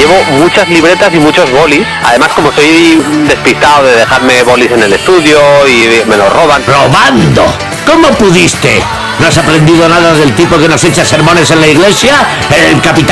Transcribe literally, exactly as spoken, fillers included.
llevo muchas libretas y muchos bolis. Además, como soy despistado de dejarme bolis en el estudio y me los roban. ¡Robando! ¿Cómo pudiste? ¿No has aprendido nada del tipo que nos echa sermones en la iglesia? El capitán